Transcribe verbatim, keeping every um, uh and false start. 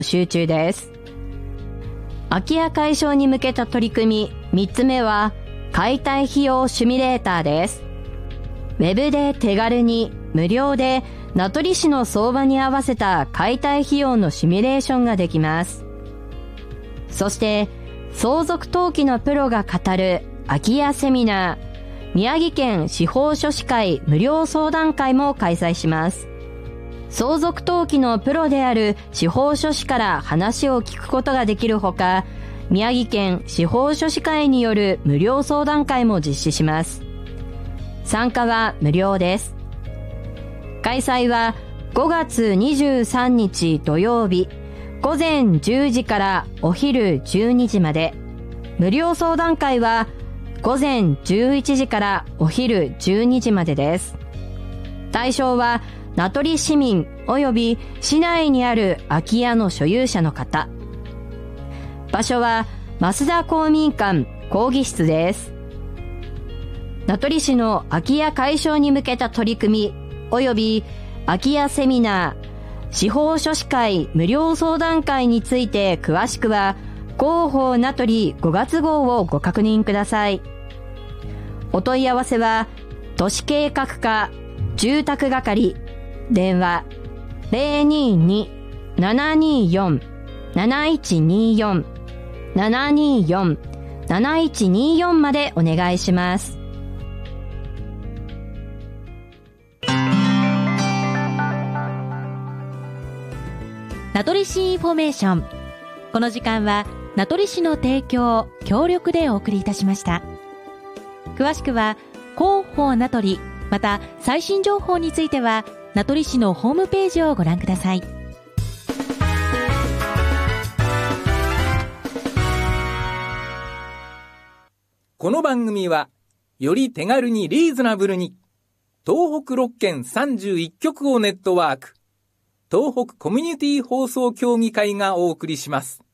集中です。空き家解消に向けた取り組みみっつめは解体費用シミュレーターです。ウェブで手軽に無料で名取市の相場に合わせた解体費用のシミュレーションができます。そして相続登記のプロが語る空き家セミナー、宮城県司法書士会無料相談会も開催します。相続登記のプロである司法書士から話を聞くことができるほか、宮城県司法書士会による無料相談会も実施します。参加は無料です。開催はごがつにじゅうさんにち土曜日、ごぜんじゅうじからお昼じゅうにじまで。無料相談会はごぜんじゅういちじからお昼じゅうにじまでです。対象は名取市民及び市内にある空き家の所有者の方。場所は増田公民館講義室です。名取市の空き家解消に向けた取り組み及び空き家セミナー、司法書士会無料相談会について詳しくは広報名取ごがつ号をご確認ください。お問い合わせは都市計画課住宅係電話 ゼロにーにーななにーよん なないちにーよん ななにーよん なないちにーよんまでお願いします。 名取市インフォメーション。この時間は名取市の提供協力でお送りいたしました。詳しくは広報名取、また最新情報については名取市のホームページをご覧ください。 この番組はより手軽にリーズナブルに東北ろっけんさんじゅういっきょくをネットワーク東北コミュニティ放送協議会がお送りします。